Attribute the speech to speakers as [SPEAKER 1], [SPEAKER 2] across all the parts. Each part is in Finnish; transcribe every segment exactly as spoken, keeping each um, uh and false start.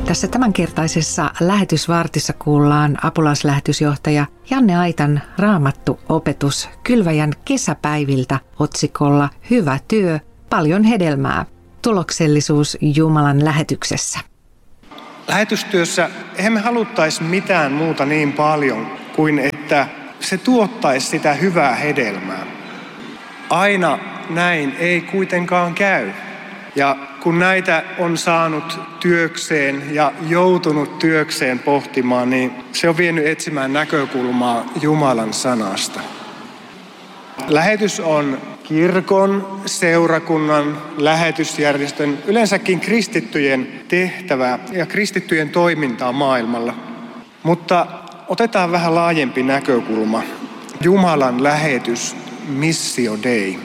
[SPEAKER 1] Tässä tämänkertaisessa lähetysvartissa kuullaan apulaislähetysjohtaja Janne Aitan raamattuopetus Kylväjän kesäpäiviltä otsikolla Hyvä työ, paljon hedelmää. Tuloksellisuus Jumalan lähetyksessä.
[SPEAKER 2] Lähetystyössä emme haluttaisi mitään muuta niin paljon kuin että se tuottaisi sitä hyvää hedelmää. Aina näin ei kuitenkaan käy. Ja kun näitä on saanut työkseen ja joutunut työkseen pohtimaan, niin se on vienyt etsimään näkökulmaa Jumalan sanasta. Lähetys on kirkon, seurakunnan, lähetysjärjestön, yleensäkin kristittyjen tehtävä ja kristittyjen toimintaa maailmalla. Mutta otetaan vähän laajempi näkökulma. Jumalan lähetys, Missio Dei.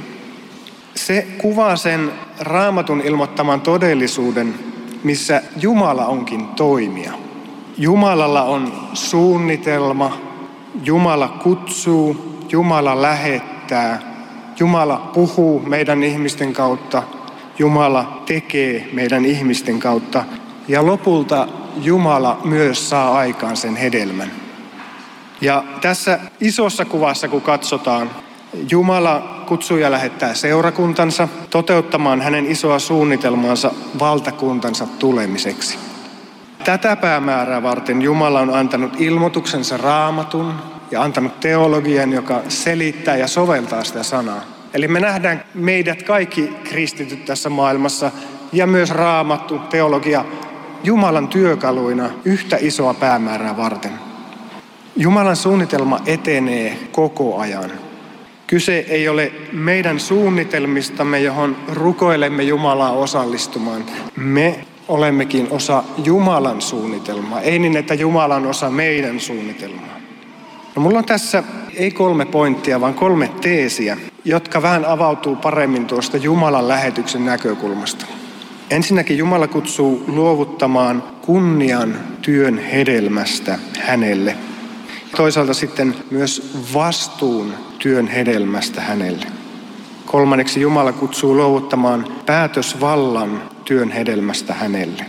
[SPEAKER 2] Se kuvaa sen Raamatun ilmoittaman todellisuuden, missä Jumala onkin toimija. Jumalalla on suunnitelma, Jumala kutsuu, Jumala lähettää, Jumala puhuu meidän ihmisten kautta, Jumala tekee meidän ihmisten kautta ja lopulta Jumala myös saa aikaan sen hedelmän. Ja tässä isossa kuvassa, kun katsotaan, Jumala kutsuu ja lähettää seurakuntansa toteuttamaan hänen isoa suunnitelmaansa valtakuntansa tulemiseksi. Tätä päämäärää varten Jumala on antanut ilmoituksensa Raamatun ja antanut teologian, joka selittää ja soveltaa sitä sanaa. Eli me nähdään meidät kaikki kristityt tässä maailmassa ja myös Raamattu, teologia, Jumalan työkaluina yhtä isoa päämäärää varten. Jumalan suunnitelma etenee koko ajan. Kyse ei ole meidän suunnitelmistamme, johon rukoilemme Jumalaa osallistumaan. Me olemmekin osa Jumalan suunnitelmaa, ei niin, että Jumala on osa meidän suunnitelmaa. No, mulla on tässä ei kolme pointtia, vaan kolme teesiä, jotka vähän avautuu paremmin tuosta Jumalan lähetyksen näkökulmasta. Ensinnäkin Jumala kutsuu luovuttamaan kunnian työn hedelmästä hänelle. Toisaalta sitten myös vastuun työn hedelmästä hänelle. Kolmanneksi Jumala kutsuu luovuttamaan päätösvallan työn hedelmästä hänelle.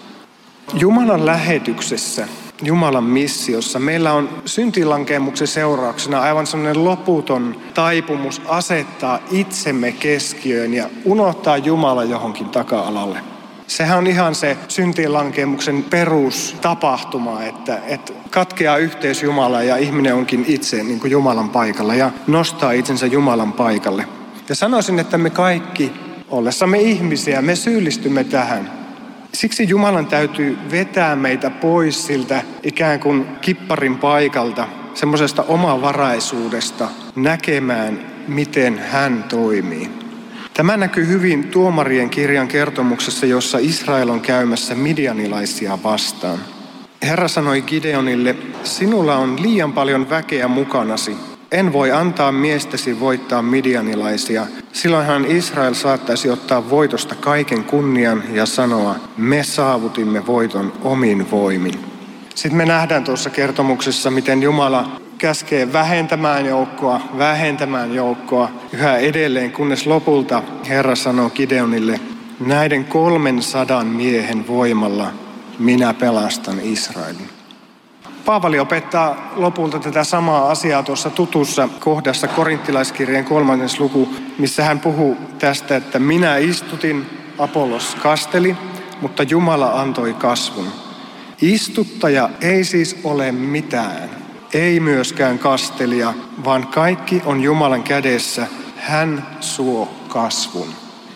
[SPEAKER 2] Jumalan lähetyksessä, Jumalan missiossa, meillä on syntilankeemuksen seurauksena aivan sellainen loputon taipumus asettaa itsemme keskiöön ja unohtaa Jumala johonkin taka-alalle. Sehän on ihan se syntilankeemuksen perustapahtuma, että, että katkeaa yhteys Jumalaan ja ihminen onkin itse niin kuin Jumalan paikalla ja nostaa itsensä Jumalan paikalle. Ja sanoisin, että me kaikki, ollessamme ihmisiä, me syyllistymme tähän. Siksi Jumalan täytyy vetää meitä pois siltä ikään kuin kipparin paikalta, semmoisesta omavaraisuudesta näkemään, miten hän toimii. Tämä näkyy hyvin Tuomarien kirjan kertomuksessa, jossa Israel on käymässä midianilaisia vastaan. Herra sanoi Gideonille, sinulla on liian paljon väkeä mukanasi. En voi antaa miestäsi voittaa midianilaisia. Silloinhan Israel saattaisi ottaa voitosta kaiken kunnian ja sanoa, me saavutimme voiton omin voimin. Sitten me nähdään tuossa kertomuksessa, miten Jumala käskee vähentämään joukkoa, vähentämään joukkoa yhä edelleen, kunnes lopulta Herra sanoo Gideonille, näiden kolmen sadan miehen voimalla minä pelastan Israelin. Paavali opettaa lopulta tätä samaa asiaa tuossa tutussa kohdassa Korinttilaiskirjeen kolmannes luku, missä hän puhuu tästä, että minä istutin, Apollos kasteli, mutta Jumala antoi kasvun. Istuttaja ei siis ole mitään, ei myöskään kastelija, vaan kaikki on Jumalan kädessä, hän suo kasvun.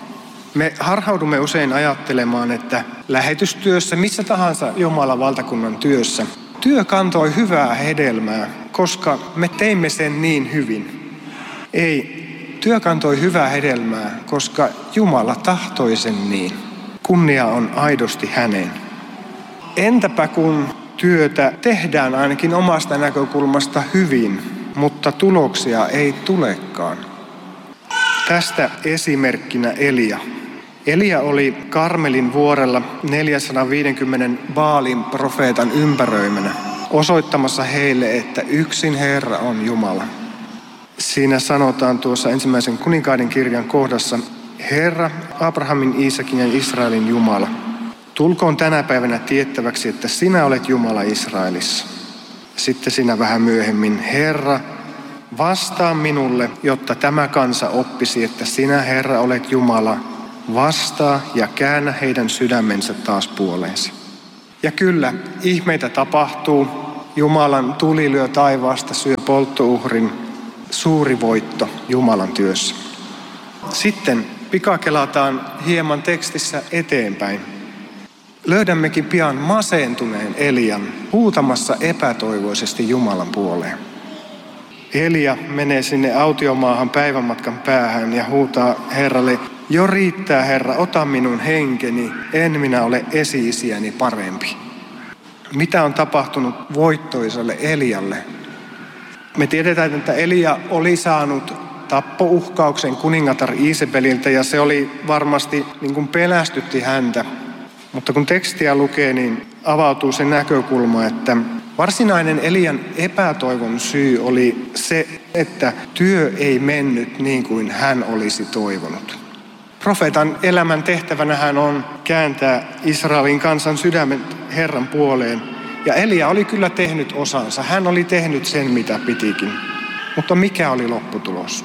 [SPEAKER 2] Me harhaudumme usein ajattelemaan, että lähetystyössä, missä tahansa Jumalan valtakunnan työssä, työ kantoi hyvää hedelmää, koska me teimme sen niin hyvin. Ei, työ kantoi hyvää hedelmää, koska Jumala tahtoi sen niin. Kunnia on aidosti hänen. Entäpä kun työtä tehdään ainakin omasta näkökulmasta hyvin, mutta tuloksia ei tulekaan? Tästä esimerkkinä Elia. Elia oli Karmelin vuorella neljäsataaviisikymmentä Baalin profeetan ympäröimänä, osoittamassa heille, että yksin Herra on Jumala. Siinä sanotaan tuossa ensimmäisen kuninkaiden kirjan kohdassa, Herra, Abrahamin, Iisakin ja Israelin Jumala. tulkoon tänä päivänä tiettäväksi, että sinä olet Jumala Israelissa. Sitten siinä vähän myöhemmin, Herra, vastaa minulle, jotta tämä kansa oppisi, että sinä, Herra, olet Jumala. Vastaa ja käännä heidän sydämensä taas puoleensi. Ja kyllä, ihmeitä tapahtuu. Jumalan tuli lyö taivaasta, syö polttouhrin. Suuri voitto Jumalan työssä. Sitten pikakelataan hieman tekstissä eteenpäin. Löydämmekin pian masentuneen Elian huutamassa epätoivoisesti Jumalan puoleen. Elia menee sinne autiomaahan päivänmatkan päähän ja huutaa Herralle, jo riittää Herra, ota minun henkeni, en minä ole esi-isiäni parempi. Mitä on tapahtunut voittoisalle Elialle? Me tiedetään, että Elia oli saanut tappouhkauksen kuningatar Iisebeliltä ja se oli varmasti niin kuin pelästytti häntä. Mutta kun tekstiä lukee, niin avautuu se näkökulma, että varsinainen Elian epätoivon syy oli se, että työ ei mennyt niin kuin hän olisi toivonut. Profeetan elämän tehtävänähän on kääntää Israelin kansan sydämen Herran puoleen. Ja Elia oli kyllä tehnyt osansa. Hän oli tehnyt sen, mitä pitikin. Mutta mikä oli lopputulos?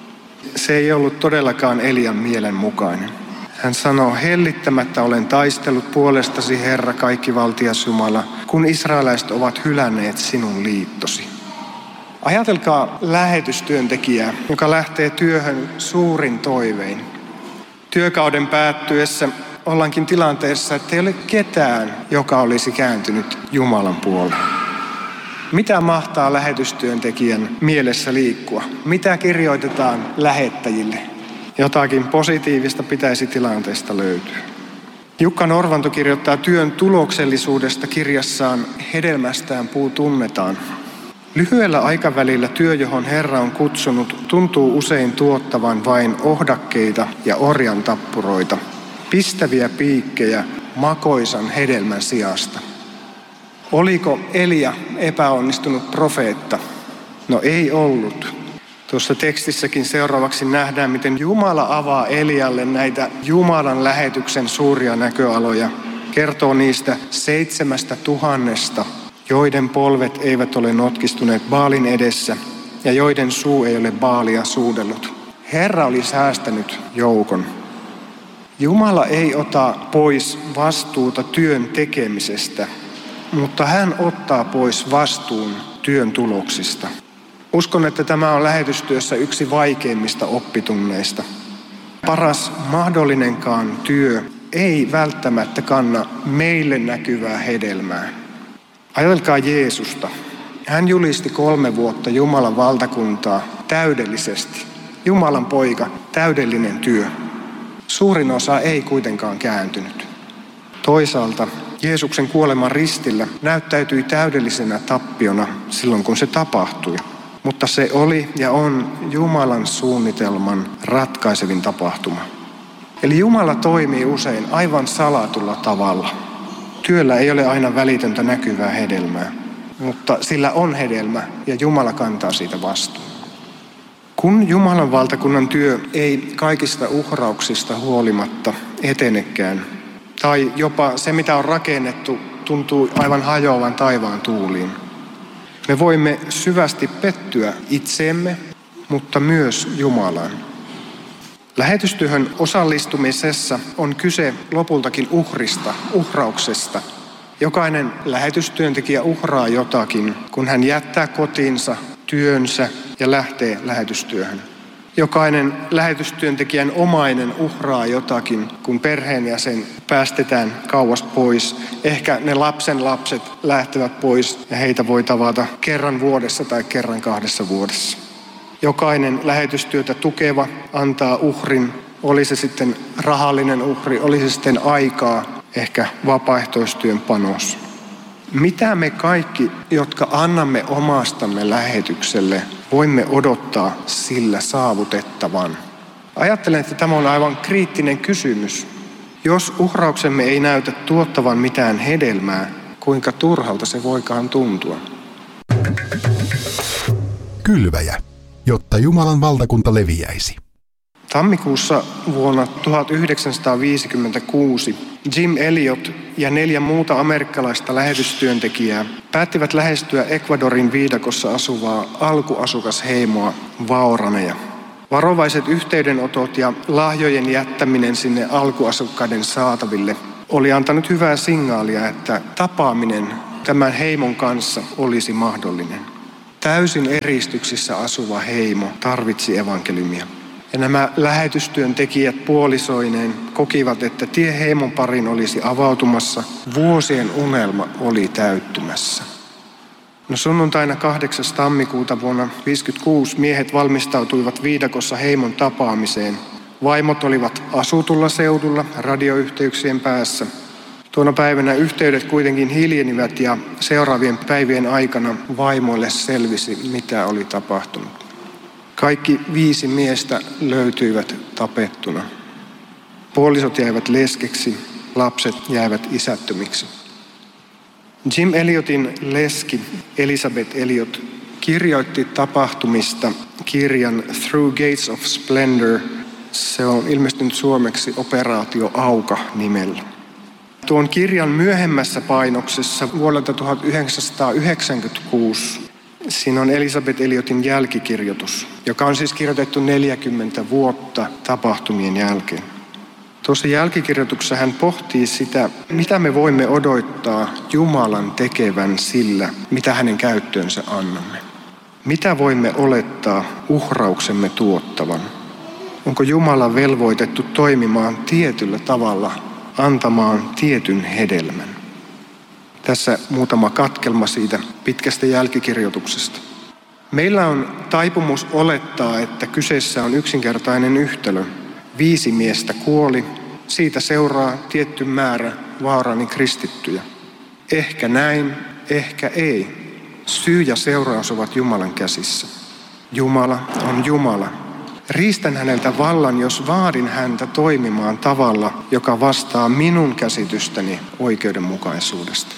[SPEAKER 2] Se ei ollut todellakaan Elian mielen mukainen. Hän sanoo, hellittämättä olen taistellut puolestasi, Herra, kaikkivaltias Jumala, kun israelaiset ovat hylänneet sinun liittosi. Ajatelkaa lähetystyöntekijää, joka lähtee työhön suurin toivein. Työkauden päättyessä ollaankin tilanteessa, että ei ole ketään, joka olisi kääntynyt Jumalan puoleen. Mitä mahtaa lähetystyöntekijän mielessä liikkua? Mitä kirjoitetaan lähettäjille? Jotakin positiivista pitäisi tilanteesta löytyä. Jukka Norvanto kirjoittaa työn tuloksellisuudesta kirjassaan Hedelmästään puu tunnetaan. Lyhyellä aikavälillä työ, johon Herra on kutsunut, tuntuu usein tuottavan vain ohdakkeita ja orjan tappuroita, pistäviä piikkejä makoisan hedelmän sijasta. Oliko Elia epäonnistunut profeetta? No ei ollut. Tuossa tekstissäkin seuraavaksi nähdään, miten Jumala avaa Elialle näitä Jumalan lähetyksen suuria näköaloja. Kertoo niistä seitsemästä tuhannesta, joiden polvet eivät ole notkistuneet Baalin edessä ja joiden suu ei ole Baalia suudellut. Herra oli säästänyt joukon. Jumala ei ota pois vastuuta työn tekemisestä, mutta hän ottaa pois vastuun työn tuloksista. Uskon, että tämä on lähetystyössä yksi vaikeimmista oppitunneista. Paras mahdollinenkaan työ ei välttämättä kanna meille näkyvää hedelmää. Ajatelkaa Jeesusta. Hän julisti kolme vuotta Jumalan valtakuntaa täydellisesti. Jumalan poika, täydellinen työ. Suurin osa ei kuitenkaan kääntynyt. Toisaalta Jeesuksen kuolema ristillä näyttäytyi täydellisenä tappiona silloin, kun se tapahtui. Mutta se oli ja on Jumalan suunnitelman ratkaisevin tapahtuma. Eli Jumala toimii usein aivan salatulla tavalla. Työllä ei ole aina välitöntä näkyvää hedelmää, mutta sillä on hedelmä ja Jumala kantaa siitä vastuun. Kun Jumalan valtakunnan työ ei kaikista uhrauksista huolimatta etenekään, tai jopa se mitä on rakennettu tuntuu aivan hajoavan taivaan tuuliin, me voimme syvästi pettyä itseemme, mutta myös Jumalaan. Lähetystyöhön osallistumisessa on kyse lopultakin uhrista, uhrauksesta. Jokainen lähetystyöntekijä uhraa jotakin, kun hän jättää kotinsa, työnsä ja lähtee lähetystyöhön. Jokainen lähetystyöntekijän omainen uhraa jotakin, kun perheenjäsen päästetään kauas pois. Ehkä ne lapsen lapset lähtevät pois ja heitä voi tavata kerran vuodessa tai kerran kahdessa vuodessa. Jokainen lähetystyötä tukeva antaa uhrin, oli se sitten rahallinen uhri, oli se sitten aikaa, ehkä vapaaehtoistyön panos. Mitä me kaikki, jotka annamme omastamme lähetykselle, voimme odottaa sillä saavutettavan? Ajattelen, että tämä on aivan kriittinen kysymys. Jos uhrauksemme ei näytä tuottavan mitään hedelmää, kuinka turhalta se voikaan tuntua?
[SPEAKER 3] Kylväjä, jotta Jumalan valtakunta leviäisi.
[SPEAKER 2] Tammikuussa vuonna tuhatyhdeksänsataaviisikymmentäkuusi Jim Elliot ja neljä muuta amerikkalaista lähetystyöntekijää päättivät lähestyä Ecuadorin viidakossa asuvaa alkuasukasheimoa Waoraneja. Varovaiset yhteydenotot ja lahjojen jättäminen sinne alkuasukkaiden saataville oli antanut hyvää signaalia, että tapaaminen tämän heimon kanssa olisi mahdollinen. Täysin eristyksissä asuva heimo tarvitsi evankeliumia. Ja nämä lähetystyöntekijät puolisoineen kokivat, että tie heimon parin olisi avautumassa, vuosien unelma oli täyttymässä. No sunnuntaina kahdeksas tammikuuta vuonna tuhatyhdeksänsataaviisikymmentäkuusi miehet valmistautuivat viidakossa heimon tapaamiseen. Vaimot olivat asutulla seudulla radioyhteyksien päässä. Tuona päivänä yhteydet kuitenkin hiljenivät ja seuraavien päivien aikana vaimoille selvisi, mitä oli tapahtunut. Kaikki viisi miestä löytyivät tapettuna. Puolisot jäivät leskeksi, lapset jäivät isättömiksi. Jim Elliotin leski Elisabeth Elliot kirjoitti tapahtumista kirjan Through Gates of Splendor. Se on ilmestynyt suomeksi Operaatio Auka nimellä. Tuon kirjan myöhemmässä painoksessa vuodelta tuhatyhdeksänsataayhdeksänkymmentäkuusi siinä on Elisabeth Elliotin jälkikirjoitus, joka on siis kirjoitettu neljäkymmentä vuotta tapahtumien jälkeen. Tuossa jälkikirjoituksessa hän pohtii sitä, mitä me voimme odottaa Jumalan tekevän sillä, mitä hänen käyttöönsä annamme. Mitä voimme olettaa uhrauksemme tuottavan? Onko Jumala velvoitettu toimimaan tietyllä tavalla, antamaan tietyn hedelmän? Tässä muutama katkelma siitä pitkästä jälkikirjoituksesta. Meillä on taipumus olettaa, että kyseessä on yksinkertainen yhtälö. Viisi miestä kuoli, siitä seuraa tietty määrä Waoranin kristittyjä. Ehkä näin, ehkä ei. Syy ja seuraus ovat Jumalan käsissä. Jumala on Jumala. Riistän häneltä vallan, jos vaadin häntä toimimaan tavalla, joka vastaa minun käsitystäni oikeudenmukaisuudesta.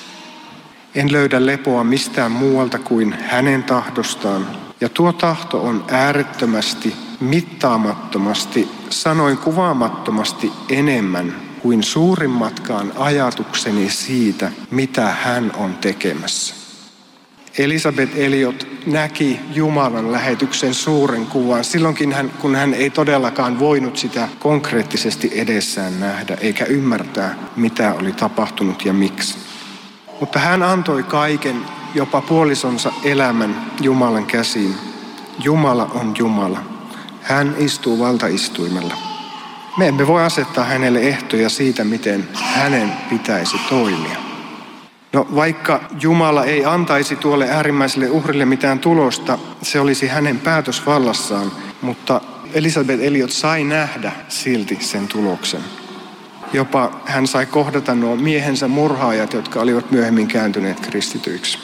[SPEAKER 2] En löydä lepoa mistään muualta kuin hänen tahdostaan. Ja tuo tahto on äärettömästi, mittaamattomasti, sanoin kuvaamattomasti enemmän kuin suurimmatkaan ajatukseni siitä, mitä hän on tekemässä. Elisabeth Elliot näki Jumalan lähetyksen suuren kuvan silloinkin, hän, kun hän ei todellakaan voinut sitä konkreettisesti edessään nähdä, eikä ymmärtää, mitä oli tapahtunut ja miksi. Mutta hän antoi kaiken, jopa puolisonsa elämän Jumalan käsiin. Jumala on Jumala. Hän istuu valtaistuimella. Me emme voi asettaa hänelle ehtoja siitä, miten hänen pitäisi toimia. No vaikka Jumala ei antaisi tuolle äärimmäiselle uhrille mitään tulosta, se olisi hänen päätösvallassaan, mutta Elisabeth Elliot sai nähdä silti sen tuloksen. Jopa hän sai kohdata nuo miehensä murhaajat, jotka olivat myöhemmin kääntyneet kristityiksi.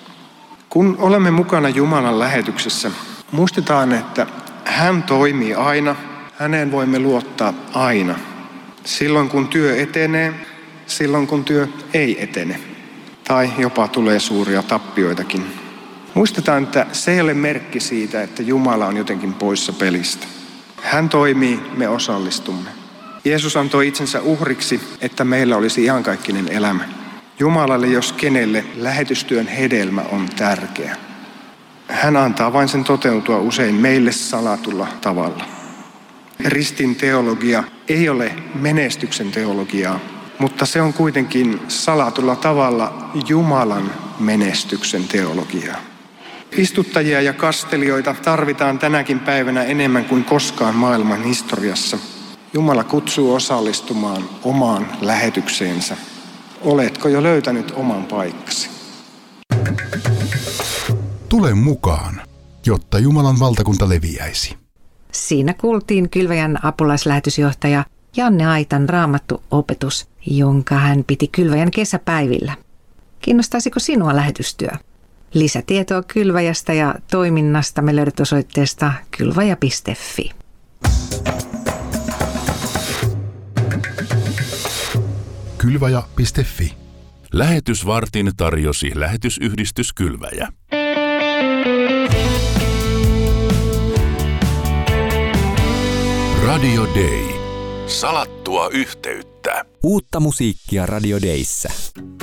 [SPEAKER 2] Kun olemme mukana Jumalan lähetyksessä, muistetaan, että hän toimii aina, häneen voimme luottaa aina. Silloin kun työ etenee, silloin kun työ ei etene. Tai jopa tulee suuria tappioitakin. Muistetaan, että se ei ole merkki siitä, että Jumala on jotenkin poissa pelistä. Hän toimii, me osallistumme. Jeesus antoi itsensä uhriksi, että meillä olisi iankaikkinen elämä. Jumalalle, jos kenelle, lähetystyön hedelmä on tärkeä. Hän antaa vain sen toteutua usein meille salatulla tavalla. Ristin teologia ei ole menestyksen teologiaa, mutta se on kuitenkin salatulla tavalla Jumalan menestyksen teologiaa. Istuttajia ja kastelijoita tarvitaan tänäkin päivänä enemmän kuin koskaan maailman historiassa. Jumala kutsuu osallistumaan omaan lähetykseensä. Oletko jo löytänyt oman paikkasi?
[SPEAKER 3] Tule mukaan, jotta Jumalan valtakunta leviäisi.
[SPEAKER 1] Siinä kuultiin Kylväjän apulaislähetysjohtaja Janne Aitan raamattuopetus, jonka hän piti Kylväjän kesäpäivillä. Kiinnostaisiko sinua lähetystyö? Lisätietoa Kylväjästä ja toiminnasta me löydät osoitteesta kylvaja piste fi.
[SPEAKER 3] kylvaja piste fi.
[SPEAKER 4] Lähetysvartin tarjosi lähetysyhdistys Kylväjä. Radio Day. Salattua yhteyttä. hyvä.
[SPEAKER 5] Uutta musiikkia Radio Dayssä.